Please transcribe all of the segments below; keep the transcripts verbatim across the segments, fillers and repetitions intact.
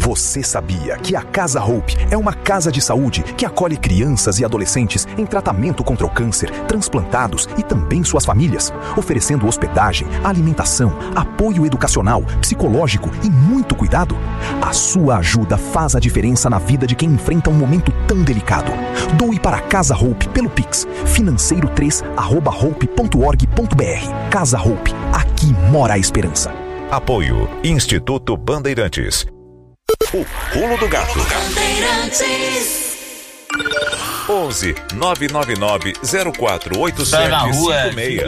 Você sabia que a Casa Hope é uma casa de saúde que acolhe crianças e adolescentes em tratamento contra o câncer, transplantados e também suas famílias, oferecendo hospedagem, alimentação, apoio educacional, psicológico e muito cuidado? A sua ajuda faz a diferença na vida de quem enfrenta um momento tão delicado. Doe para a Casa Hope pelo Pix, financeiro três arroba hope ponto org ponto br. Casa Hope, aqui mora a esperança. Apoio Instituto Bandeirantes. O Pulo do Gato. onze nove nove nove zero quatro oito sete cinco seis.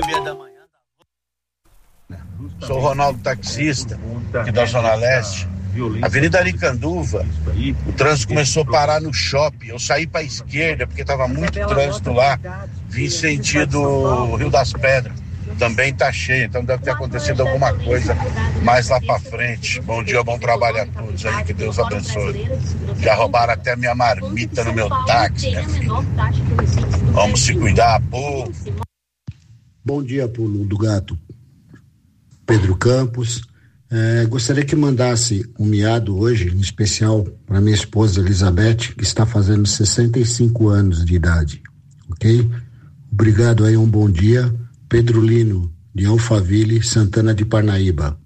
Sou Ronaldo, taxista, aqui da Zona Leste. Avenida Aricanduva, o trânsito começou a parar no shopping. Eu saí para a esquerda porque estava muito trânsito lá. Vim sentido Rio das Pedras. Também está cheio, então deve ter acontecido alguma coisa mais lá para frente. Bom dia, bom trabalho a todos aí, que Deus abençoe. Já roubaram até minha marmita no meu táxi, minha filha. Vamos se cuidar, povo. Bom dia, Pulo do Gato. Pedro Campos. É, gostaria que mandasse um miado hoje, em especial para minha esposa Elizabeth, que está fazendo sessenta e cinco anos de idade. Ok? Obrigado aí, um bom dia. Pedro Lino, de Alphaville, Santana de Parnaíba.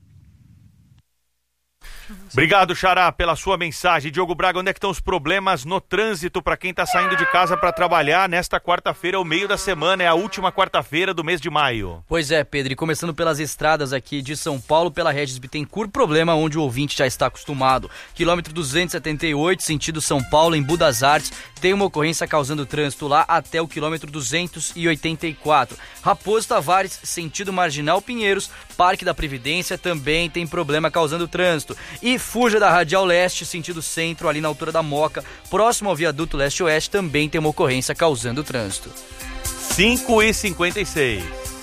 Obrigado, Xará, pela sua mensagem. Diogo Braga, onde é que estão os problemas no trânsito para quem está saindo de casa para trabalhar nesta quarta-feira, é o meio da semana, é a última quarta-feira do mês de maio? Pois é, Pedro, e começando pelas estradas aqui de São Paulo, pela Regis Bittencourt, problema onde o ouvinte já está acostumado. Quilômetro duzentos e setenta e oito, sentido São Paulo, em Budas Artes, tem uma ocorrência causando trânsito lá até o quilômetro duzentos e oitenta e quatro. Raposo Tavares, sentido Marginal Pinheiros, Parque da Previdência, também tem problema causando trânsito. E fuja da Radial Leste, sentido centro, ali na altura da Moca, próximo ao viaduto Leste-Oeste, também tem uma ocorrência causando trânsito. cinco e cinquenta e seis.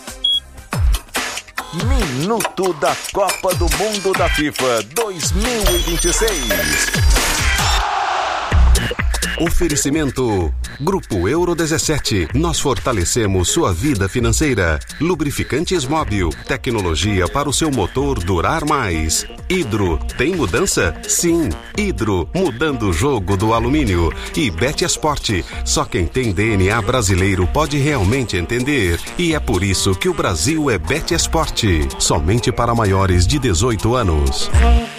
Minuto da Copa do Mundo da FIFA dois mil e vinte e seis. Oferecimento Grupo Euro dezessete. Nós fortalecemos sua vida financeira. Lubrificantes Móbil. Tecnologia para o seu motor durar mais. Hidro. Tem mudança? Sim. Hidro. Mudando o jogo do alumínio. E Betesport. Só quem tem D N A brasileiro pode realmente entender. E é por isso que o Brasil é Betesport. Somente para maiores de dezoito anos.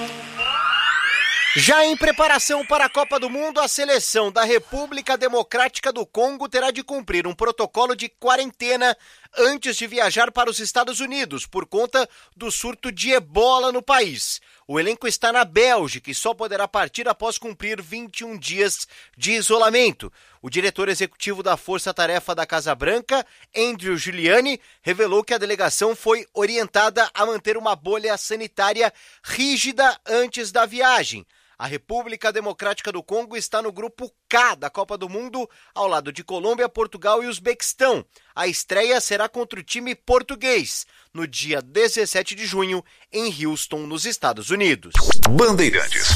Já em preparação para a Copa do Mundo, a seleção da República Democrática do Congo terá de cumprir um protocolo de quarentena antes de viajar para os Estados Unidos, por conta do surto de ebola no país. O elenco está na Bélgica e só poderá partir após cumprir vinte e um dias de isolamento. O diretor executivo da Força Tarefa da Casa Branca, Andrew Giuliani, revelou que a delegação foi orientada a manter uma bolha sanitária rígida antes da viagem. A República Democrática do Congo está no grupo K da Copa do Mundo, ao lado de Colômbia, Portugal e Uzbequistão. A estreia será contra o time português, no dia dezessete de junho, em Houston, nos Estados Unidos. Bandeirantes.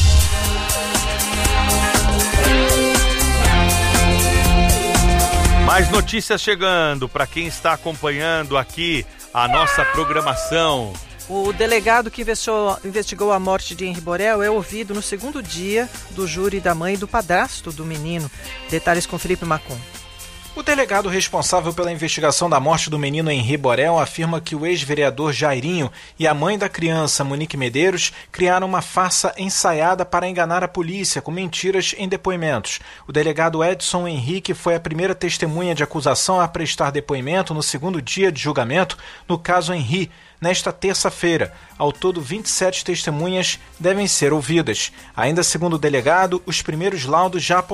Mais notícias chegando para quem está acompanhando aqui a nossa programação. O delegado que investigou, investigou a morte de Henri Borel é ouvido no segundo dia do júri da mãe e do padrasto do menino. Detalhes com Felipe Macon. O delegado responsável pela investigação da morte do menino Henri Borel afirma que o ex-vereador Jairinho e a mãe da criança, Monique Medeiros, criaram uma farsa ensaiada para enganar a polícia com mentiras em depoimentos. O delegado Edson Henrique foi a primeira testemunha de acusação a prestar depoimento no segundo dia de julgamento no caso Henri. Nesta terça-feira, ao todo vinte e sete testemunhas devem ser ouvidas. Ainda segundo o delegado, os primeiros laudos já